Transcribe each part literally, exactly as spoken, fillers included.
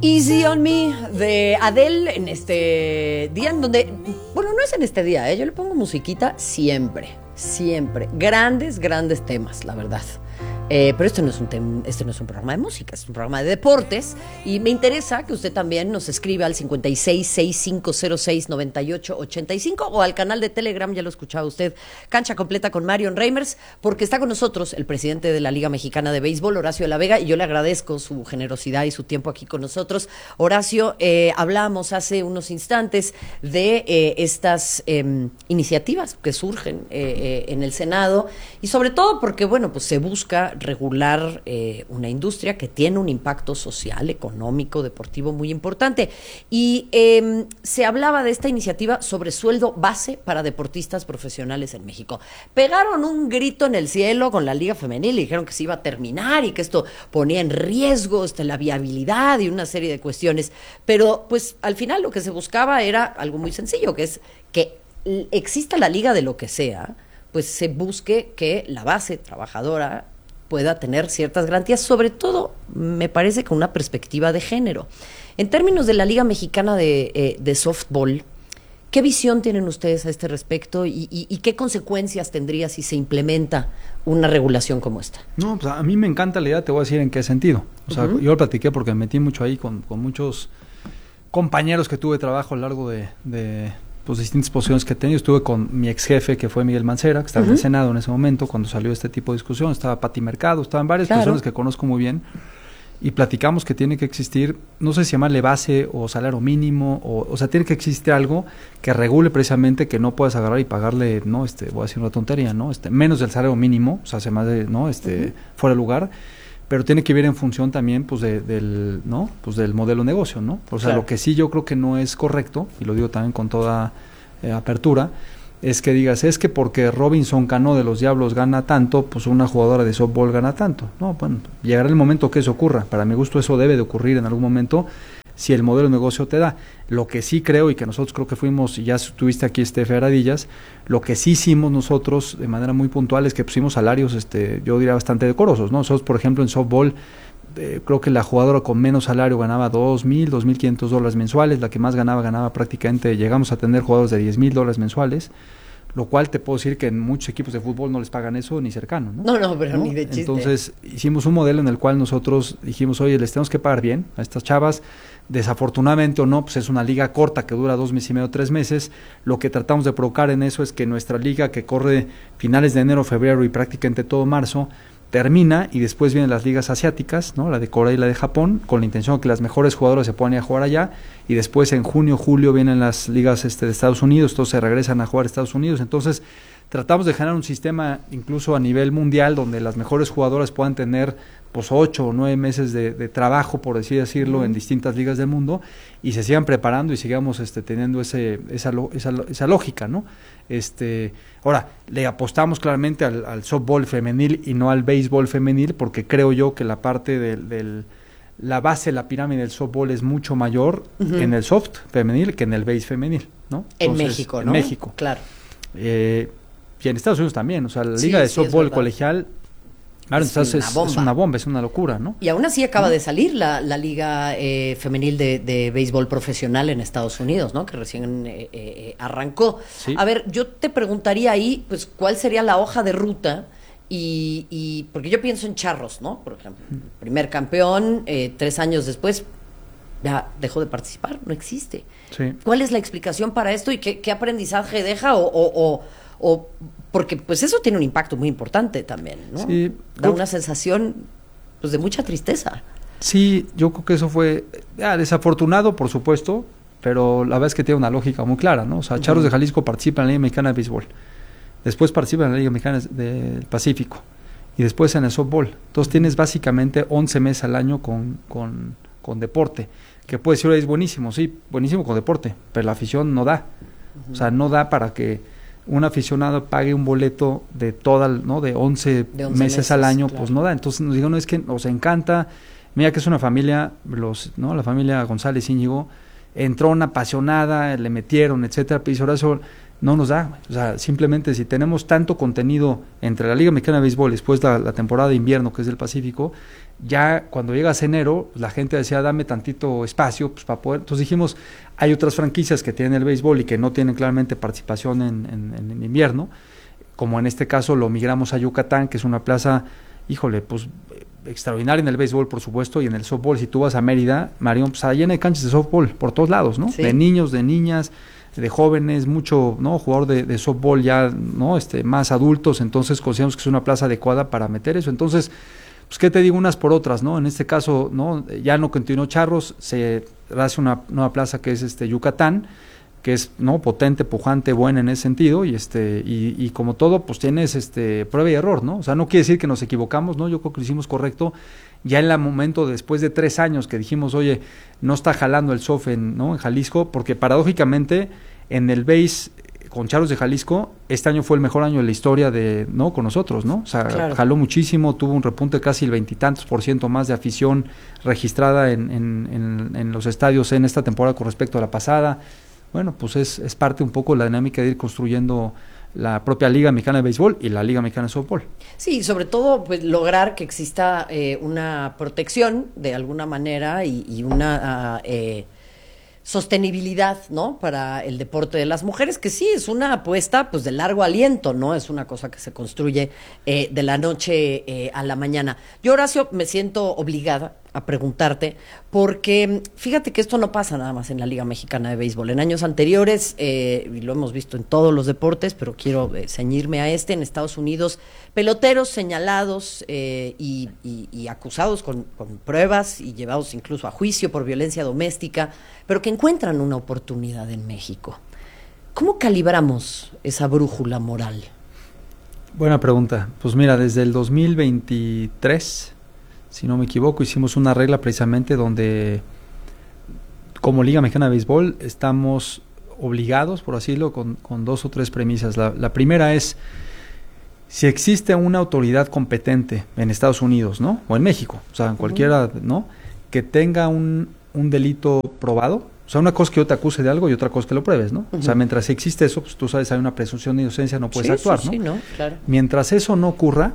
Easy on Me de Adele en este día en donde, bueno, no es en este día, ¿eh? Yo le pongo musiquita siempre, siempre. Grandes, grandes temas, la verdad. Eh, pero esto no es un tem- este no es un programa de música, es un programa de deportes y me interesa que usted también nos escriba al cincuenta y seis, sesenta y cinco cero seis, noventa y ocho ochenta y cinco o al canal de Telegram, ya lo escuchaba usted, Cancha Completa con Marion Reimers, porque está con nosotros el presidente de la Liga Mexicana de Béisbol, Horacio de la Vega, y yo le agradezco su generosidad y su tiempo aquí con nosotros. Horacio, eh, hablamos hace unos instantes de eh, estas eh, iniciativas que surgen eh, eh, en el Senado y sobre todo porque, bueno, pues se busca regular eh, una industria que tiene un impacto social, económico, deportivo muy importante. Y eh, se hablaba de esta iniciativa sobre sueldo base para deportistas profesionales en México. Pegaron un grito en el cielo con la Liga Femenil y dijeron que se iba a terminar y que esto ponía en riesgo este, la viabilidad y una serie de cuestiones. Pero pues al final lo que se buscaba era algo muy sencillo, que es que exista la liga de lo que sea, pues se busque que la base trabajadora pueda tener ciertas garantías, sobre todo, me parece, con una perspectiva de género. En términos de la Liga Mexicana de, eh, de Softball, ¿qué visión tienen ustedes a este respecto y, y, y qué consecuencias tendría si se implementa una regulación como esta? No, pues a mí me encanta la idea, te voy a decir en qué sentido. O sea, uh-huh. yo lo platiqué porque me metí mucho ahí con, con muchos compañeros que tuve trabajo a lo largo de... de pues distintas posiciones que he tenido. Estuve con mi ex jefe, que fue Miguel Mancera, que estaba uh-huh. en el Senado en ese momento, cuando salió este tipo de discusión. Estaba Pati Mercado, estaban varias claro. personas que conozco muy bien, y platicamos que tiene que existir, no sé si llamarle base o salario mínimo, o, o sea, tiene que existir algo que regule precisamente que no puedas agarrar y pagarle, no, este, voy a decir una tontería, ¿no? Este, menos del salario mínimo, o sea, hace más de, ¿no? Este, uh-huh. fuera de lugar, pero tiene que ver en función también pues de, del no pues del modelo de negocio, ¿no? O sea, claro. lo que sí yo creo que no es correcto, y lo digo también con toda eh, apertura, es que digas, es que porque Robinson Cano de los Diablos gana tanto, pues una jugadora de softball gana tanto. No, bueno, llegará el momento que eso ocurra. Para mi gusto eso debe de ocurrir en algún momento, si el modelo de negocio te da. Lo que sí creo, y que nosotros creo que fuimos, y ya estuviste aquí, Estefe Aradillas, lo que sí hicimos nosotros de manera muy puntual es que pusimos salarios, este, yo diría bastante decorosos, ¿no? Nosotros, por ejemplo, en softball, eh, creo que la jugadora con menos salario ganaba dos mil, dos mil quinientos dólares mensuales, la que más ganaba, ganaba prácticamente, llegamos a tener jugadores de diez mil dólares mensuales, lo cual te puedo decir que en muchos equipos de fútbol no les pagan eso ni cercano, ¿no? No, no, pero ¿no? ni de chiste. Entonces hicimos un modelo en el cual nosotros dijimos, oye, les tenemos que pagar bien a estas chavas, desafortunadamente o no, pues es una liga corta que dura dos meses y medio, tres meses. Lo que tratamos de provocar en eso es que nuestra liga, que corre finales de enero, febrero y prácticamente todo marzo, termina, y después vienen las ligas asiáticas, ¿no? La de Corea y la de Japón, con la intención de que las mejores jugadoras se puedan ir a jugar allá, y después en junio, julio vienen las ligas este, de Estados Unidos, todos se regresan a jugar a Estados Unidos. Entonces tratamos de generar un sistema incluso a nivel mundial donde las mejores jugadoras puedan tener pues ocho o nueve meses de, de trabajo, por así decirlo, uh-huh. en distintas ligas del mundo, y se sigan preparando y sigamos este, teniendo ese, esa, esa, esa lógica, ¿no? Este, ahora, le apostamos claramente al, al softball femenil y no al béisbol femenil, porque creo yo que la parte del, del la base de la pirámide del softball es mucho mayor uh-huh. en el soft femenil que en el béis femenil, ¿no? En Entonces, México, en ¿no? México. Claro. Eh, y en Estados Unidos también, o sea, la sí, liga de sí, softball colegial, claro, es, entonces una es, bomba. es una bomba, es una locura, ¿no? Y aún así acaba ¿no? de salir la, la liga eh, femenil de, de béisbol profesional en Estados Unidos, ¿no? Que recién eh, eh, arrancó. Sí. A ver, yo te preguntaría ahí, pues, ¿cuál sería la hoja de ruta? Y, y porque yo pienso en Charros, ¿no? Por ejemplo, primer campeón, eh, tres años después ya dejó de participar, no existe. Sí. ¿Cuál es la explicación para esto y qué, qué aprendizaje deja o, o, o, o porque pues eso tiene un impacto muy importante también, ¿no? Sí, da una sensación pues de mucha tristeza. Sí, yo creo que eso fue ya, desafortunado, por supuesto, pero la verdad es que tiene una lógica muy clara, ¿no? O sea, uh-huh. Charros de Jalisco participa en la Liga Mexicana de Béisbol, después participa en la Liga Mexicana del Pacífico y después en el softball. Entonces tienes básicamente once meses al año con, con, con deporte, que puede decir, es buenísimo, sí, buenísimo con deporte, pero la afición no da. Uh-huh. O sea, no da para que un aficionado pague un boleto de toda, ¿no? de once, de once meses, meses al año, claro. Pues no da. Entonces nos digo, no, es que nos encanta, mira que es una familia, los, ¿no? La familia González Íñigo, entró una apasionada, le metieron, etcétera, pero ahora eso no nos da. O sea, simplemente si tenemos tanto contenido entre la Liga Mexicana de Béisbol y después la, la temporada de invierno, que es del Pacífico, ya cuando llegas enero, la gente decía, dame tantito espacio pues, para poder. Entonces dijimos, hay otras franquicias que tienen el béisbol y que no tienen claramente participación en, en, en invierno, como en este caso lo migramos a Yucatán, que es una plaza, híjole, pues extraordinaria en el béisbol, por supuesto, y en el softball. Si tú vas a Mérida, Marión, pues está llena de canchas de softball por todos lados, ¿no? Sí. De niños, de niñas, de jóvenes, mucho, ¿no? Jugador de, de softball ya, ¿no? Este, más adultos, entonces consideramos que es una plaza adecuada para meter eso. Entonces, pues qué te digo, unas por otras, ¿no? En este caso, ¿no? Ya no continuó Charros, se hace una nueva plaza que es este Yucatán, que es, ¿no? Potente, pujante, buena en ese sentido, y este, y, y como todo, pues tienes este prueba y error, ¿no? O sea, no quiere decir que nos equivocamos, ¿no? Yo creo que lo hicimos correcto. Ya en el momento, después de tres años que dijimos, oye, no está jalando el soft en, ¿no? en Jalisco, porque paradójicamente en el base con Charros de Jalisco, este año fue el mejor año de la historia de, ¿no? Con nosotros, ¿no? O sea, claro. Jaló muchísimo, tuvo un repunte casi el veintitantos por ciento más de afición registrada en, en, en, en los estadios en esta temporada con respecto a la pasada. Bueno, pues es, es parte un poco de la dinámica de ir construyendo la propia Liga Mexicana de Béisbol y la Liga Mexicana de Softball. Sí, sobre todo pues lograr que exista eh, una protección de alguna manera y, y una uh, eh, sostenibilidad, ¿no? Para el deporte de las mujeres, que sí es una apuesta pues de largo aliento, ¿no? Es una cosa que se construye eh, de la noche eh, a la mañana. Yo, Horacio, me siento obligada a preguntarte, porque fíjate que esto no pasa nada más en la Liga Mexicana de Béisbol. En años anteriores, eh, y lo hemos visto en todos los deportes, pero quiero eh, ceñirme a este, en Estados Unidos, peloteros señalados eh, y, y, y acusados con, con pruebas y llevados incluso a juicio por violencia doméstica, pero que encuentran una oportunidad en México. ¿Cómo calibramos esa brújula moral? Buena pregunta. Pues mira, desde el dos mil veintitrés... si no me equivoco, hicimos una regla precisamente donde, como Liga Mexicana de Béisbol, estamos obligados, por así decirlo, con, con dos o tres premisas. La, la primera es, si existe una autoridad competente en Estados Unidos, ¿no? O en México, o sea, en cualquiera, ¿no? Que tenga un, un delito probado. O sea, una cosa que yo te acuse de algo y otra cosa que lo pruebes, ¿no? Uh-huh. O sea, mientras existe eso, pues tú sabes, hay una presunción de inocencia, no puedes sí, actuar, sí, ¿no? Sí, ¿no? Claro. Mientras eso no ocurra,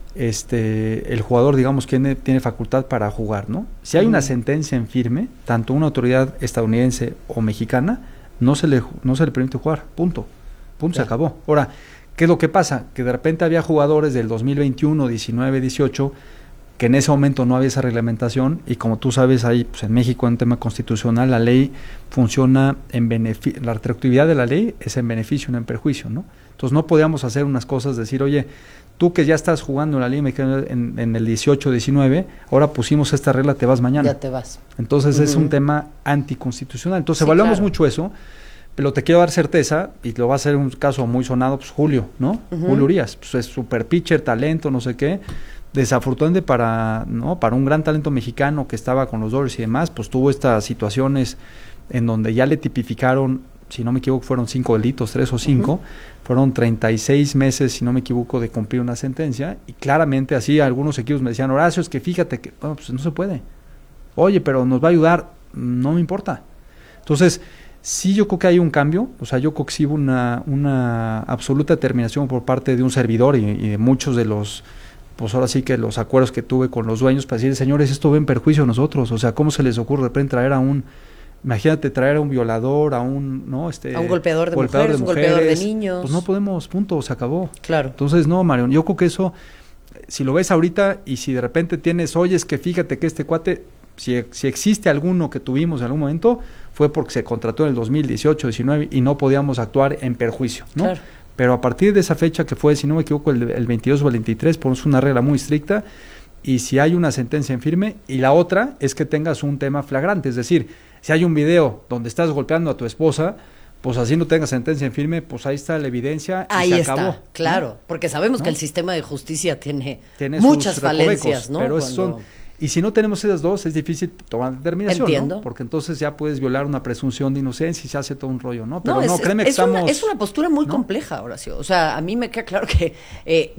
este el jugador, digamos, tiene, tiene facultad para jugar, ¿no? Si hay uh-huh. una sentencia en firme, tanto una autoridad estadounidense o mexicana, no se le no se le permite jugar, punto. Punto, claro. Se acabó. Ahora, ¿qué es lo que pasa? Que de repente había jugadores del dos mil veintiuno, diecinueve, dieciocho, que en ese momento no había esa reglamentación, y como tú sabes, ahí pues en México en tema constitucional la ley funciona en beneficio, la retroactividad de la ley es en beneficio, no en perjuicio, ¿no? Entonces no podíamos hacer unas cosas, decir, oye, tú que ya estás jugando en la Liga Mexicana en, en el dieciocho diecinueve, ahora pusimos esta regla, te vas mañana. Ya te vas. Entonces uh-huh. es un tema anticonstitucional. Entonces sí, evaluamos claro. mucho eso, pero te quiero dar certeza, y lo va a ser un caso muy sonado, pues Julio, ¿no? Uh-huh. Julio Urias, pues es super pitcher, talento, no sé qué. Desafortunadamente para, ¿no? para un gran talento mexicano que estaba con los Dodgers y demás, pues tuvo estas situaciones en donde ya le tipificaron, si no me equivoco, fueron cinco delitos, tres o cinco, uh-huh. fueron treinta y seis meses, si no me equivoco, de cumplir una sentencia, y claramente así algunos equipos me decían, Horacio, es que fíjate que, bueno, pues no se puede. Oye, pero nos va a ayudar, no me importa. Entonces, sí, yo creo que hay un cambio, o sea, yo creo que sí hubo una, una absoluta determinación por parte de un servidor y, y de muchos de los, pues ahora sí que los acuerdos que tuve con los dueños para decir, señores, esto va en perjuicio a nosotros, o sea, ¿cómo se les ocurre de repente traer a un, imagínate traer a un violador, a un, ¿no? Este, a un golpeador de golpeador mujeres, de un golpeador de niños? Pues no podemos, punto, se acabó. Claro. Entonces, no, Marión, yo creo que eso, si lo ves ahorita y si de repente tienes, oye, es que fíjate que este cuate, si, si existe alguno que tuvimos en algún momento, fue porque se contrató en el dos mil dieciocho, diecinueve y no podíamos actuar en perjuicio, ¿no? Claro. Pero a partir de esa fecha que fue, si no me equivoco, el, el veintidós o el veintitrés, ponemos una regla muy estricta, y si hay una sentencia en firme, y la otra es que tengas un tema flagrante, es decir, si hay un video donde estás golpeando a tu esposa, pues así no tengas sentencia en firme, pues ahí está la evidencia y ahí se está, acabó. Claro, ¿no? Porque sabemos ¿no? que el sistema de justicia tiene, tiene muchas falencias, ¿no? Pero Cuando... son, y si no tenemos esas dos, es difícil tomar determinación, Entiendo. ¿no? Porque entonces ya puedes violar una presunción de inocencia y se hace todo un rollo, ¿no? Pero no, no, es, créeme es que estamos... Una, es una postura muy ¿no? compleja, Horacio. O sea, a mí me queda claro que eh,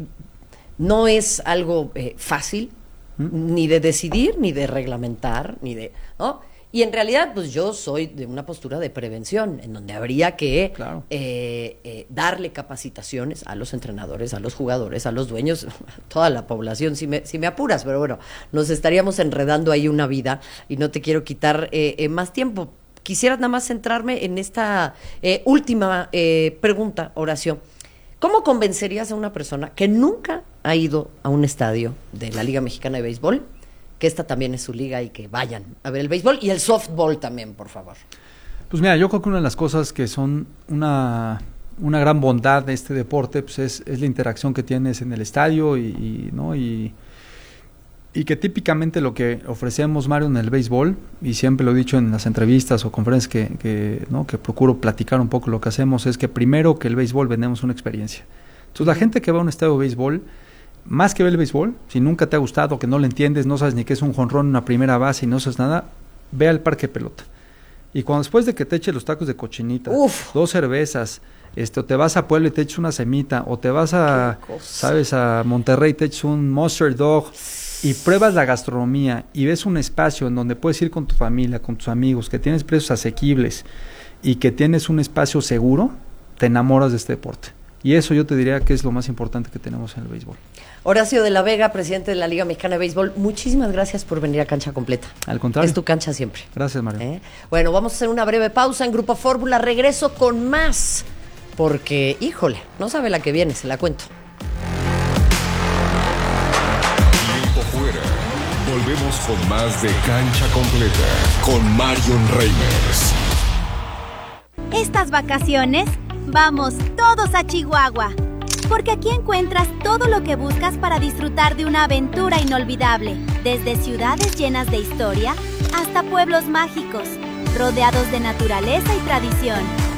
no es algo eh, fácil, ¿Mm? ni de decidir, ni de reglamentar, ni de... ¿no? Y en realidad, pues yo soy de una postura de prevención, en donde habría que Claro. eh, eh, darle capacitaciones a los entrenadores, a los jugadores, a los dueños, a toda la población, si me, si me apuras, pero bueno, nos estaríamos enredando ahí una vida y no te quiero quitar eh, eh, más tiempo. Quisiera nada más centrarme en esta eh, última eh, pregunta, Horacio. ¿Cómo convencerías a una persona que nunca ha ido a un estadio de la Liga Mexicana de Béisbol, que esta también es su liga y que vayan a ver el béisbol y el softball también, por favor? Pues mira, yo creo que una de las cosas que son una, una gran bondad de este deporte pues es, es la interacción que tienes en el estadio y, y, ¿no? y, y que típicamente lo que ofrecemos, Mario, en el béisbol, y siempre lo he dicho en las entrevistas o conferencias que, que, ¿no? que procuro platicar un poco lo que hacemos, es que primero que el béisbol vendemos una experiencia. Entonces la gente que va a un estadio de béisbol, más que ver el béisbol, si nunca te ha gustado, que no lo entiendes, no sabes ni qué es un jonrón, una primera base y no sabes nada, ve al parque de pelota. Y cuando después de que te eches los tacos de cochinita, Uf. dos cervezas, este, o te vas a Puebla y te eches una semita, o te vas a, sabes, a Monterrey y te eches un Monster Dog, y pruebas la gastronomía y ves un espacio en donde puedes ir con tu familia, con tus amigos, que tienes precios asequibles y que tienes un espacio seguro, te enamoras de este deporte. Y eso yo te diría que es lo más importante que tenemos en el béisbol. Horacio de la Vega, presidente de la Liga Mexicana de Béisbol, muchísimas gracias por venir a Cancha Completa. Al contrario. Es tu cancha siempre. Gracias, Mario. ¿Eh? Bueno, vamos a hacer una breve pausa en Grupo Fórmula. Regreso con más, porque, híjole, no sabe la que viene, se la cuento. Tiempo fuera. Volvemos con más de Cancha Completa con Marion Reimers. Estas vacaciones, vamos todos a Chihuahua, porque aquí encuentras todo lo que buscas para disfrutar de una aventura inolvidable, desde ciudades llenas de historia hasta pueblos mágicos, rodeados de naturaleza y tradición.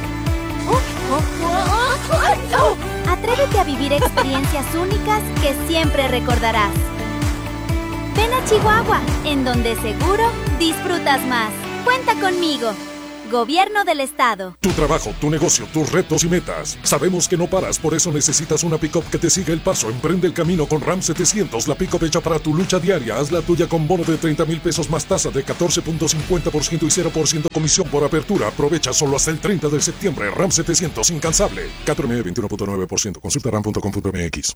Atrévete a vivir experiencias únicas que siempre recordarás. Ven a Chihuahua, en donde seguro disfrutas más. Cuenta conmigo. Gobierno del Estado. Tu trabajo, tu negocio, tus retos y metas. Sabemos que no paras, por eso necesitas una pick-up que te siga el paso. Emprende el camino con Ram setecientos, la pick-up hecha para tu lucha diaria. Haz la tuya con bono de treinta mil pesos más tasa de catorce punto cincuenta por ciento y cero por ciento comisión por apertura. Aprovecha solo hasta el treinta de septiembre. Ram setecientos, incansable. cuatro M veintiuno punto nueve por ciento. Consulta ram punto com punto m x.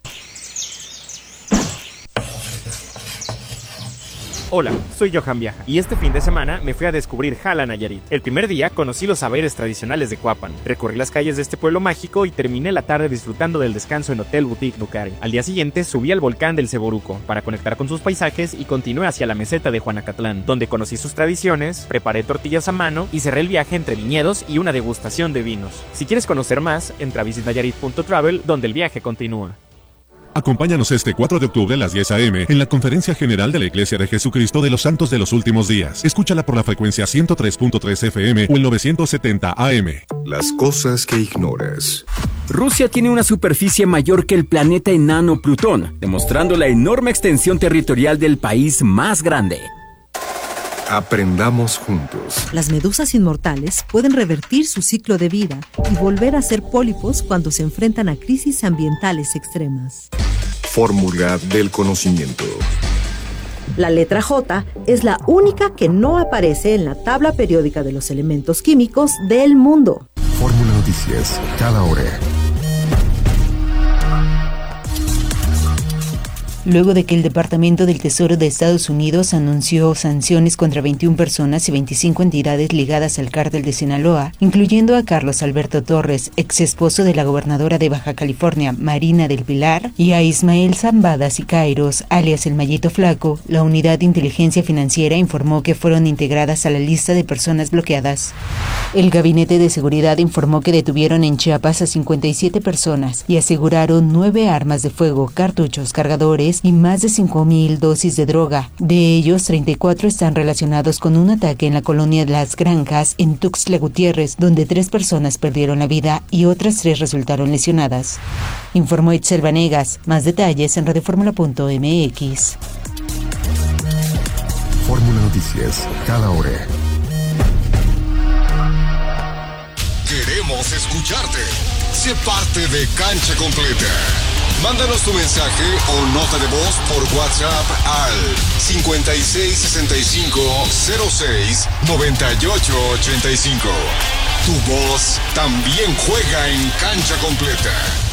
Hola, soy Johan Viaja y este fin de semana me fui a descubrir Jala, Nayarit. El primer día conocí los saberes tradicionales de Cuapan, recorrí las calles de este pueblo mágico y terminé la tarde disfrutando del descanso en Hotel Boutique Nucari. Al día siguiente subí al volcán del Ceboruco para conectar con sus paisajes y continué hacia la meseta de Juanacatlán, donde conocí sus tradiciones, preparé tortillas a mano y cerré el viaje entre viñedos y una degustación de vinos. Si quieres conocer más, entra a visit nayarit punto travel, donde el viaje continúa. Acompáñanos este cuatro de octubre a las diez a eme en la Conferencia General de la Iglesia de Jesucristo de los Santos de los Últimos Días. Escúchala por la frecuencia ciento tres punto tres efe eme o el novecientos setenta a eme. Las cosas que ignoras. Rusia tiene una superficie mayor que el planeta enano Plutón, demostrando la enorme extensión territorial del país más grande. Aprendamos juntos. Las medusas inmortales pueden revertir su ciclo de vida y volver a ser pólipos cuando se enfrentan a crisis ambientales extremas. Fórmula del conocimiento. La letra J es la única que no aparece en la tabla periódica de los elementos químicos del mundo. Fórmula Noticias, cada hora. Luego de que el Departamento del Tesoro de Estados Unidos anunció sanciones contra veintiuna personas y veinticinco entidades ligadas al cártel de Sinaloa, incluyendo a Carlos Alberto Torres, ex esposo de la gobernadora de Baja California, Marina del Pilar, y a Ismael Zambada Siqueiros, alias el Mallito Flaco, la Unidad de Inteligencia Financiera informó que fueron integradas a la lista de personas bloqueadas. El Gabinete de Seguridad informó que detuvieron en Chiapas a cincuenta y siete personas y aseguraron nueve armas de fuego, cartuchos, cargadores y más de cinco mil dosis de droga. De ellos, treinta y cuatro están relacionados con un ataque en la colonia de Las Granjas en Tuxtla Gutiérrez, donde tres personas perdieron la vida y otras tres resultaron lesionadas. Informó Itzel Vanegas. Más detalles en radioformula punto eme equis. Fórmula Noticias, cada hora. Queremos escucharte. Sé parte de Cancha Completa. Mándanos tu mensaje o nota de voz por WhatsApp al cincuenta y seis sesenta y cinco cero seis noventa y ocho ochenta y cinco. Tu voz también juega en Cancha Completa.